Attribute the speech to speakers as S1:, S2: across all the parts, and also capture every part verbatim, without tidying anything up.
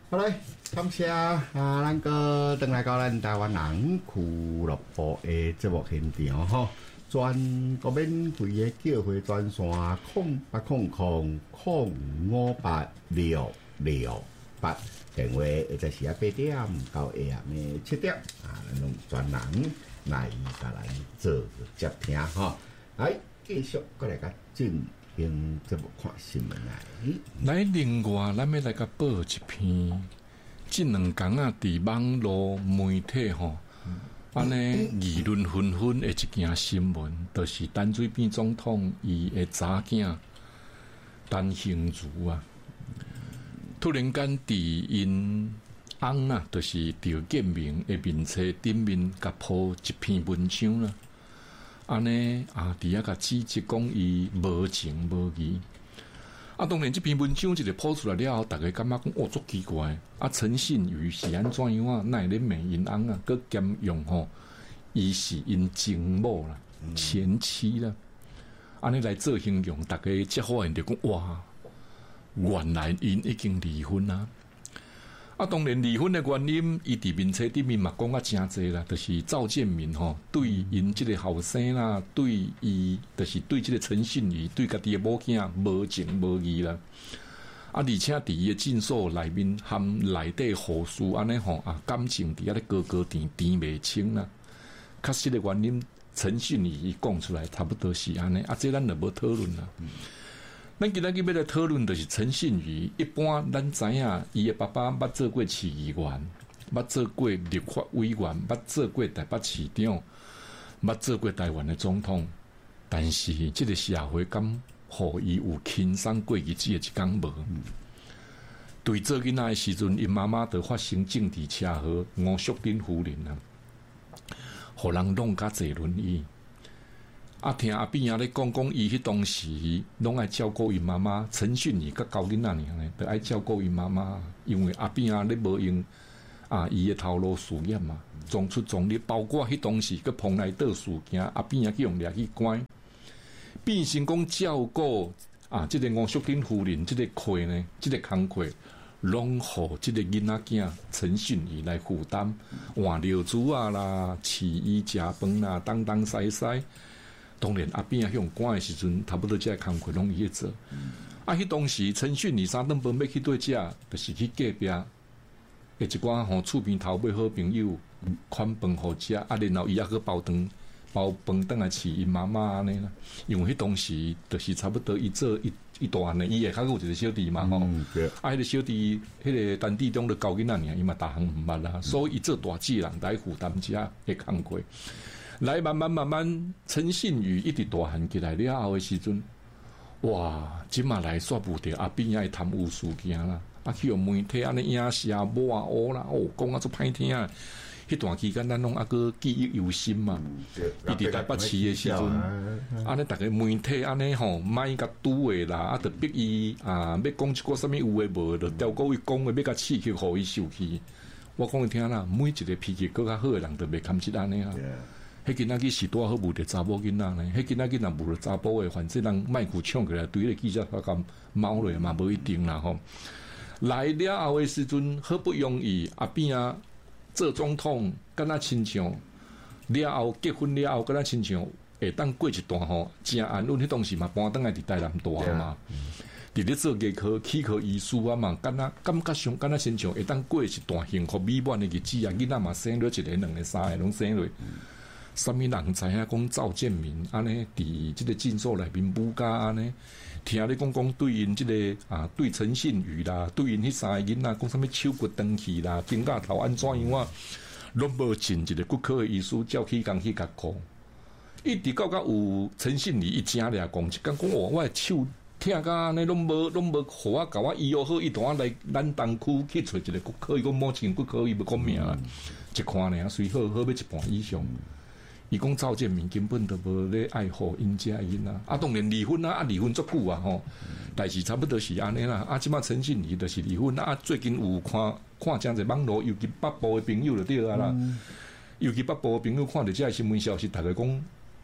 S1: 好嘞，感谢啊，咱个登来到咱台湾人俱乐部的节目现场吼，全国免费的叫回专线空八空空空五八六六八，电话或者是啊八点到下暗的七点啊，咱用专人来甲咱做接听吼，来继续过来甲进。用这部看新闻来，
S2: 来另外，咱要来甲报一篇，这两天啊，伫网络媒体吼，安尼议论纷纷的一件新闻，就是陈水扁总统伊的查囝陈兴如啊，突然间伫因翁啊，就是赵建明的面册顶面甲铺一篇文章啦。安尼啊，伫遐甲指责讲伊无情无义。啊，当然这篇文章一个抛出来了后，大家感觉讲哦，足奇怪。啊，陈信宇是安怎样啊？奈咧美因翁啊，佮兼用吼，伊是因情某啦、前妻啦。安尼来做形容，大家即发现就讲哇，原来因已經離婚啦。啊，當然離婚的原因，伊伫面冊頂面嘛講啊真濟啦，就是趙建明吼對因即個後生啦，對伊就是對即個陳信宇對家己的某囝無情無義啦。啊，而且伫伊的診所內面含內底護士安尼吼啊，感情伫遐咧高高甜甜袂清啦。確實的原因，陳信宇伊講出來，差不多是安尼。啊，這咱就無討論啦。嗯咱今仔日要來討論就是陳信宇。一般咱知影，伊的爸爸捌做過市議員，捌做過立法委員，捌做過台北市長，捌做過台灣的總統。但是這個社會敢互伊有輕鬆過日子的一天無？嗯、對做囡仔的時陣，因媽媽就發生政治車禍，吳淑珍夫人啊，互人弄甲坐輪椅。啊，聽阿扁仔咧講講，伊迄當時攏愛照顧伊媽媽，陳信宇甲交囡仔爾咧，就愛照顧伊媽媽，因為阿扁仔咧無用啊，伊嘅頭路事業嘛，撞出撞入，包括迄當時個蓬萊島事件，阿扁仔去用掠去關，變成講照顧啊，即、這個吳淑珍夫人，即、這個課呢，即、這個工課，攏互即個囡仔囝陳信宇來負擔，換尿珠啊啦，飼伊食飯啦，東東西西。當然，阿扁啊，向關的時陣，差不多這個工課攏伊去做。嗯、啊，迄當時陳信宇三頓飯要去對食，就是去隔壁，誒一寡吼厝邊頭尾好朋友款飯互食，啊，然後伊也去包飯包飯轉來飼伊媽媽安尼啦。因為迄當時就是差不多伊做一一段呢，伊會較有一個小弟嘛吼，嗯、啊，迄、那個小弟，迄、那個陳弟中的交囡仔爾，伊嘛逐項毋捌啦，嗯、所以伊做大姐人來負擔遮個工課。來慢慢慢慢，陳信宇一直大漢起來了後的時陣，哇！即馬來煞無着阿扁仔貪污事件啦，啊去用媒體安尼影射抹黑啦，哦講啊足歹聽啊！迄段期間咱攏啊個記憶猶新嘛，伊佇台北市的時陣，安尼逐個媒體安尼吼，賣甲拄的啦，啊着逼伊啊要講一個啥物有誒無，着調過伊講的要甲刺激，互伊受氣。我講你聽啦，每一個脾氣更較好誒人，着袂堪即安尼啊。迄囡仔去是拄好無着查某囡仔呢？迄囡仔囡仔無着查甫誒，反正人麥克搶起來，對迄個記者發咁貓落嘛，無一定啦吼。來了後誒時陣，好不容易阿扁啊做總統，敢若親像了後結婚了後，敢若親像會當過一段吼真安穩。迄當時嘛搬轉來佇台南大嘛，佇咧、嗯、做藝科、齒科醫師啊嘛，敢若感覺上敢若親像會當過一段幸福美滿誒日子啊！囡仔嘛生咗一個、兩個、三個攏生落。啥物人知影講趙建明安尼佇即個診所內面舞家安尼，聽你講講對因即、這個啊對陳信宇啦，對因迄三個囡仔講啥物手骨斷去啦，肩胛頭安怎樣啊，攏無盡一個骨科的醫師叫去講去甲講，一直到到有陳信宇一正倆講一講講我我的手疼甲安尼攏無攏無互我甲我醫好好，伊同我來咱東區去找一個骨科，伊講某一骨科伊要講名啦，一看呢隨好好要一半以上。伊講趙建明根本都無咧愛護因遮因啊，啊當然離婚啊，啊離婚足久啊吼，但是差不多是安尼啦。啊，即馬陳信宇就是離婚啊，最近有看看真濟網絡，尤其北部的朋友就對啊啦，嗯、尤其北部的朋友看到這個新聞消息，大家講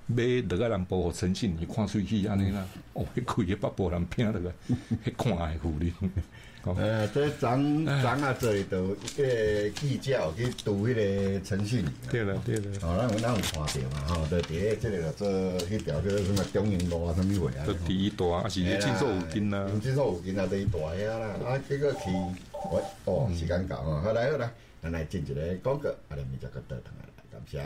S2: 买落个人保护诚信，你看出去安尼啦，哦，迄开个北部人拼落个，迄看会互你。
S1: 呃，这张张啊，这里都迄个记者去读迄个诚信。
S2: 对了对了，
S1: 哦，咱有咱有看到嘛，吼，就伫咧这个做迄条叫什么中营路啊，什么话啊？
S2: 都第一大，啊是咧进数有金啊，
S1: 进数有金啊，第一大遐啦，啊，结果去，我哦，时间到哦，好来好来，咱来进一个广告，啊，咱咪再个倒腾来，感谢。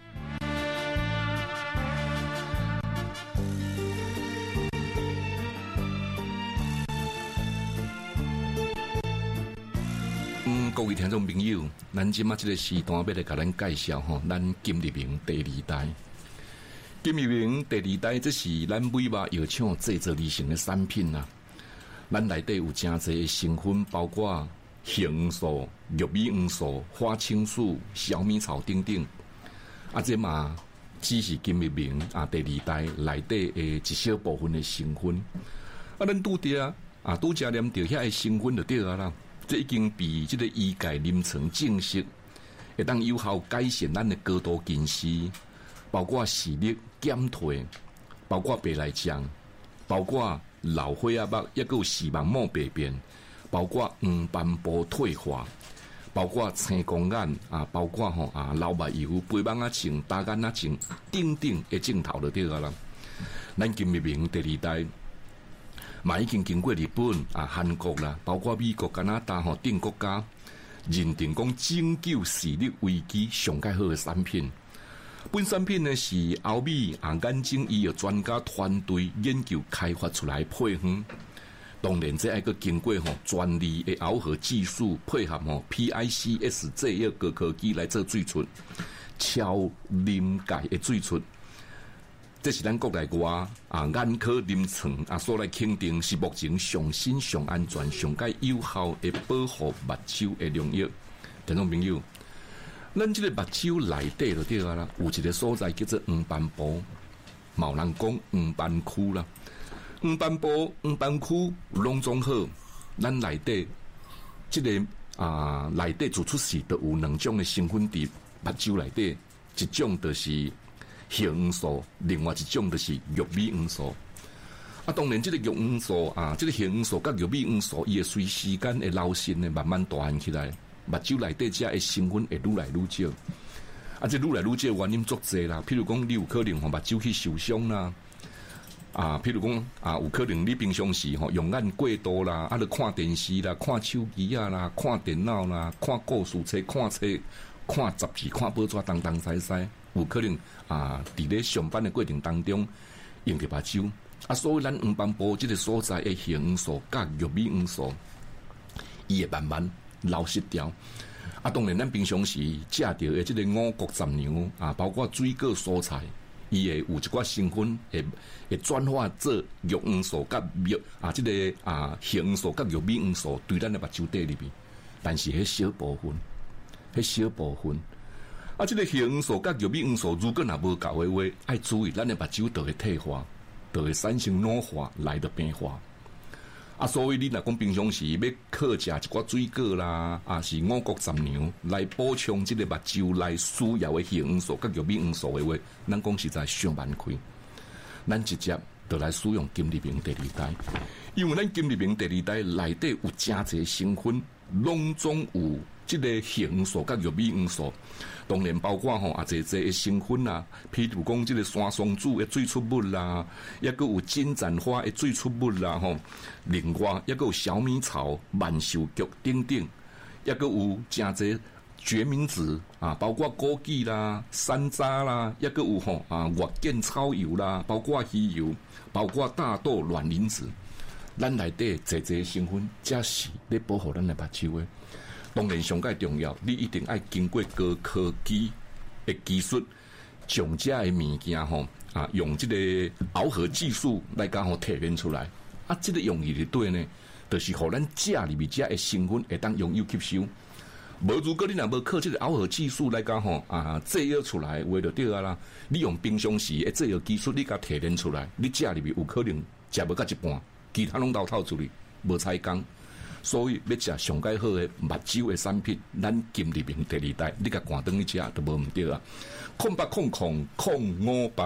S2: 嗯，各位听众朋友，咱即马即个时段要来甲咱介绍吼，咱金立明第二代。金立明第二代，这是咱美肉药厂制作而成的产品啊。咱内底有真侪成分，包括杏黄素、玉米黄素、花青素、小米草等等。啊，这嘛只是金立明啊第二代内底的一小部分的成分。啊，咱拄着啊，拄则念着遐个成分就对啊啦。这已经被这个医界临床证实，会当有效改善咱的高度近视，包括视力减退，包括白内障，包括老花眼目，也有视网膜病变，包括黄斑部退化，包括青光眼啊，包括吼啊老目油、肥蠓仔症、大眼仔症等等的症头就对啊啦。咱金立明第二代。嘛已经经过日本啊、韩国啦，包括美国、加拿大吼等国家认定讲拯救视力危机上介好的产品。本产品呢是欧美啊眼睛医药专家团队研究开发出来配方。当然，这还个经过吼专利的螯合技术配合吼 P I C S 制约高科技来做最出超临界的最出。这是咱国内外啊眼科临床啊所来肯定是目前上新、上安全、上介有效的保护目睭的良药。听众朋友，咱这个目睭内底就对啊啦，有一个所在叫做黄斑部，某人讲黄斑区啦。黄斑部、黄斑区拢总好，咱内底这个啊内底做出时都有两种的成分伫目睭内底，一种就是杏黄素，另外一种就是玉米黄素。啊，当然，这个玉黄素啊，这个杏黄素甲玉米黄素，伊会随时间会流失呢，慢慢大汉起来，目睭内底这的成分会愈来愈少。啊，这愈来愈少原因足济啦，譬如讲，你有可能吼目睭去受伤啦，啊，譬如讲啊，有可能你平常时吼用眼过度啦，啊，你看电视啦、看手机啊啦、看电脑啦、看故事册、看册、看杂志、看报纸，东东西西。有可能啊，伫咧上班的过程当中用着目睭啊，所以咱黄斑部这个所在的杏黄素甲玉米黄素，伊会慢慢流失掉。啊，当然咱平常时食到的这个五谷杂粮啊，包括水果蔬菜，伊会有一寡成分会会转化做玉黄素甲玉啊，这个啊杏黄素甲玉米黄素对咱的目睭底里边，但是迄小部分，迄小部分。啊，这个杏黄素甲玉米黄素如果若无够的话，爱注意咱的目睭就会退化，就会产生老化，来得变化。啊，所以你若讲平常时要靠食一寡水果啦，啊是五谷杂粮来补充这个目睭来需要的杏黄素甲玉米黄素的话，咱讲实在上万开。咱直接就来使用金立明第二代，因为咱金立明第二代内底有真侪成分，拢总有这个杏黄素甲玉米黄素。当然包括吼啊，这这的成分啦，譬如讲这个山松子的最出物啦，也个有金盏花的最出物啦吼，另外也个有小米草、万寿菊等等，也个有真侪决明子啊，包括枸杞啦、山楂啦，也个有吼啊月见草油啦，包括鱼油，包括大豆卵磷脂，咱内底这这成分，才是咧保护咱的目睭的。当然，上介重要，你一定要经过高科技的技术，将这的物件吼啊，用这个螯合技术来甲吼提炼出来。啊，这个用意是对呢，就是互咱食里面这的成分会当拥有吸收。无如果你若无靠这个螯合技术来甲吼啊制约出来，话就对啊啦。你用平常时的制约技术，你甲提炼出来，你食里面有可能食无到一半，其他拢倒透出去，无采工。所以要食上介好的目睭的产品，咱金立明第二代，你甲赶转去食都无毋对啊！空八空空空五八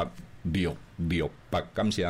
S2: 六六八，感谢。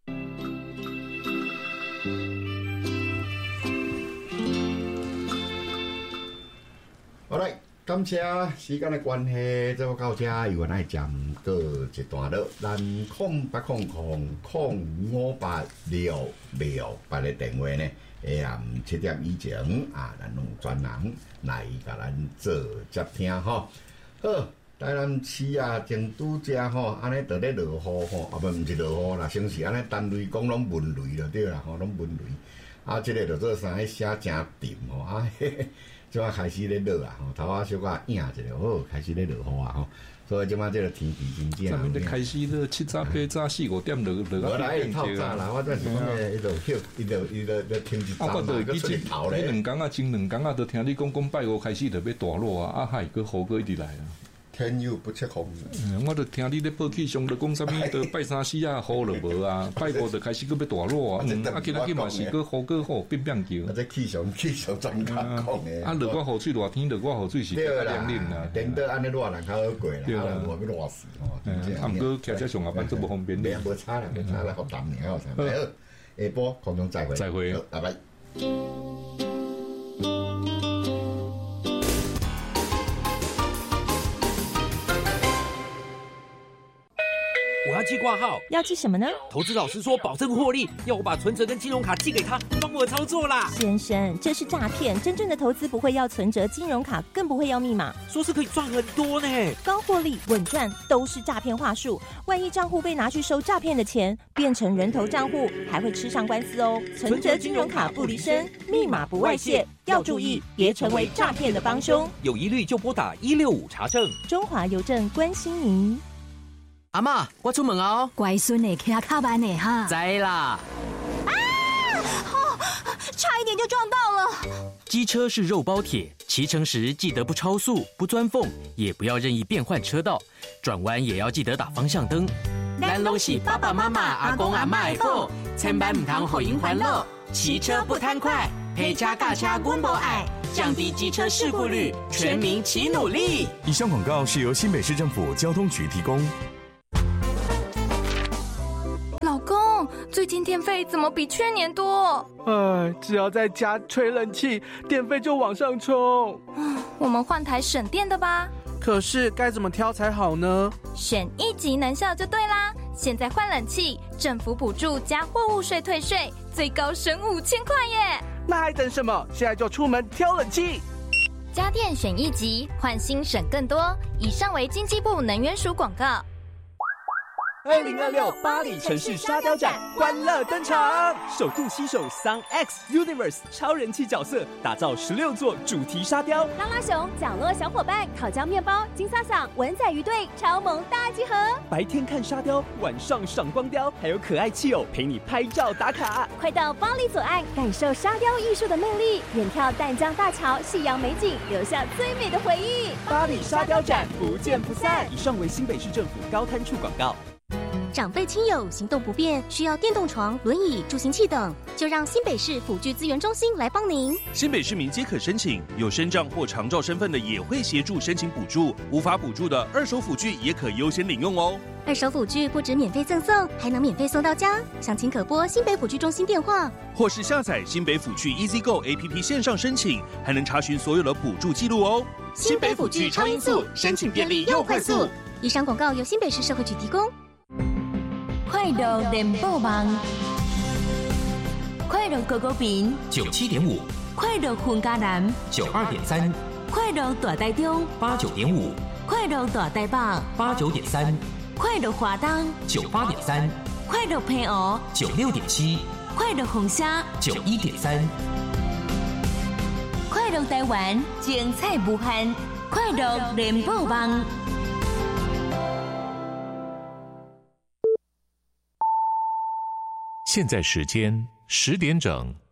S1: 好嘞，感谢时间的关系，这我到这又原来暂告一段落。咱空八空空空五八六六八的电话呢，下暗七点以前啊，咱用专人来甲咱做接听吼。好，台南市啊，正拄遮吼，安尼就咧落雨吼，啊不，毋是落雨啦，先是安尼单位讲拢文雷就对啦，吼，拢文雷。啊，即、这个就做啥个写真沉吼啊。嘿嘿即摆开始咧落啊，吼，头仔小可影一下，好，开始咧落雨啊，吼，所以即摆即个天气真正。
S2: 上面咧开始咧七早八早四五点落落
S1: 啊。无来透早啦，我这是讲诶，伊就休，伊就伊就就天一早嘛，佮出日头咧。
S2: 迄两工啊，前两工啊，都听你讲讲拜五开始就要大落啊，啊海个雨个一直来啊。
S1: 天有不测风
S2: 嗯，我就听你咧报气象，就讲啥物，到拜三四啊雨就无啊，拜五就开始个要大落啊，嗯，啊今仔日嘛是个雨个雨变变叫。
S1: 啊，这气象气象专家讲诶。
S2: 啊，落我雨水热天，落我雨水是
S1: 对
S2: 啦，
S1: 顶到安尼热人较好过啦，啊，热要热死吼。
S2: 啊，毋过骑车上下班真无方便。
S1: 袂无差啦，无差啦，好淡尔好啥。好，下晡空中再会。
S2: 再会，
S1: 拜拜。
S3: 我要寄挂号，
S4: 要寄什么呢？
S3: 投资老师说保证获利，要我把存折跟金融卡寄给他，帮我操作啦。
S4: 先生，这是诈骗！真正的投资不会要存折、金融卡，更不会要密码。
S3: 说是可以赚很多呢，
S4: 高获利、稳赚都是诈骗话术。万一账户被拿去收诈骗的钱，变成人头账户，还会吃上官司哦。存折、金融卡不离身，密码不外泄，要注意，别成为诈骗的帮凶。
S3: 有疑虑就拨打一六五查证。
S4: 中华邮政关心您。
S3: 阿嬷，我出门哦。
S5: 乖孙的，骑较慢的哈。
S3: 知啦。
S5: 啊！哦，差一点就撞到了。
S3: 机车是肉包铁，骑乘时记得不超速、不钻缝，也不要任意变换车道，转弯也要记得打方向灯。咱拢是爸爸妈妈、阿公阿嬷的宝，千万唔通互因烦恼。骑车不贪快，陪车驾车阮无爱，降低机车事故率，全民齐努力。
S6: 以上广告是由新北市政府交通局提供。
S7: 老公，最近电费怎么比去年多？
S8: 哎，只要在家吹冷气，电费就往上冲。
S7: 我们换台省电的吧。
S8: 可是该怎么挑才好呢？
S7: 选一级能效就对啦！现在换冷气，政府补助加货物税退税，最高省五千块耶！
S8: 那还等什么？现在就出门挑冷气。
S7: 家电选一级，换新省更多。以上为经济部能源署广告。
S8: 二零二六巴黎城市沙雕展欢乐登场，首度携手 Sun X Universe 超人气角色，打造十六座主题沙雕。
S9: 拉拉熊、角落小伙伴、烤焦面包、金萨萨、文仔鱼队超萌大集合。
S8: 白天看沙雕，晚上赏光雕，还有可爱气友陪你拍照打卡。
S9: 快到巴黎左岸，感受沙雕艺术的魅力，远眺淡江大桥、夕阳美景，留下最美的回忆。
S8: 巴黎沙雕展不见不散。以上为新北市政府高滩处广告。
S9: 长辈亲友行动不便，需要电动床、轮椅、助行器等，就让新北市辅具资源中心来帮您。
S10: 新北市民皆可申请，有身障或长照身份的也会协助申请补助，无法补助的二手辅具也可优先领用哦。
S9: 二手辅具不止免费赠送，还能免费送到家。详情可拨新北辅具中心电话，
S10: 或是下载新北辅具 EasyGo A P P 线上申请，还能查询所有的补助记录哦。
S9: 新北辅具超音速，申请便利又快速。以上广告由新北市社会局提供。
S5: 快乐联播网，快乐狗狗饼
S3: 九七点五，
S5: 快乐混家男
S3: 九二点三，
S5: 快乐大台中
S3: 八九点五，
S5: 快乐大台北
S3: 八九点三，
S5: 快乐华东
S3: 九八点三，
S5: 快乐平湖
S3: 九六点七，
S5: 快乐红虾
S3: 九一点三，
S5: 快乐台湾精彩无限，快乐联播网。
S11: 现在时间十点整。